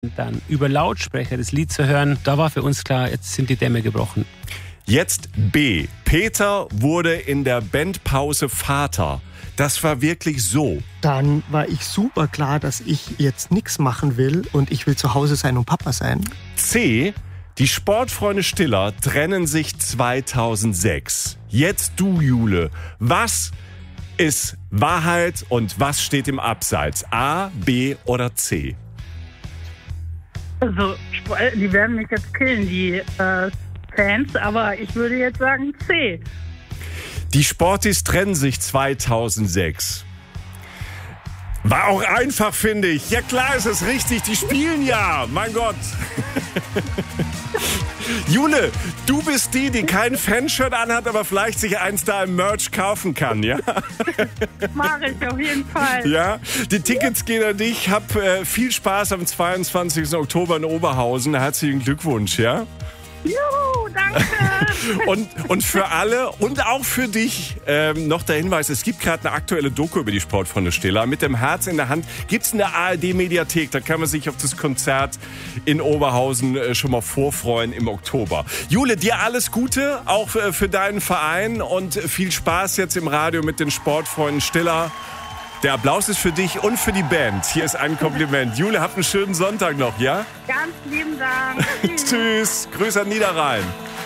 dann über Lautsprecher das Lied zu hören, da war für uns klar, jetzt sind die Dämme gebrochen. Jetzt B. Peter wurde in der Bandpause Vater. Das war wirklich so. Dann war ich super klar, dass ich jetzt nichts machen will und ich will zu Hause sein und Papa sein. C. Die Sportfreunde Stiller trennen sich 2006. Jetzt du, Jule. Was ist Wahrheit und was steht im Abseits? A, B oder C? Also, die werden mich jetzt killen, die Fans, aber ich würde jetzt sagen C. Die Sportis trennen sich 2006. War auch einfach, finde ich. Ja klar, ist es richtig. Die spielen ja. Mein Gott. Jule, du bist die kein Fanshirt anhat, aber vielleicht sich eins da im Merch kaufen kann, ja? Mache ich auf jeden Fall. Ja, die Tickets gehen an dich. Hab viel Spaß am 22. Oktober in Oberhausen. Herzlichen Glückwunsch, ja? Juhu, danke. Und für alle und auch für dich noch der Hinweis, es gibt gerade eine aktuelle Doku über die Sportfreunde Stiller. Mit dem Herz in der Hand gibt's in der ARD-Mediathek. Da kann man sich auf das Konzert in Oberhausen schon mal vorfreuen im Oktober. Jule, dir alles Gute, auch für deinen Verein und viel Spaß jetzt im Radio mit den Sportfreunden Stiller. Der Applaus ist für dich und für die Band. Hier ist ein Kompliment. Jule, habt einen schönen Sonntag noch, ja? Ganz lieben Dank. Tschüss. Grüße an Niederrhein.